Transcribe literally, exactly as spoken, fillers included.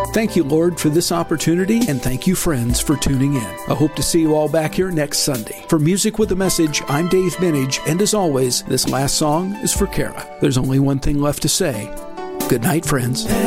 Thank you, Lord, for this opportunity, and thank you, friends, for tuning in. I hope to see you all back here next Sunday. For Music with a Message, I'm Dave Minage, and as always, this last song is for Kara. There's only one thing left to say. Good night, friends.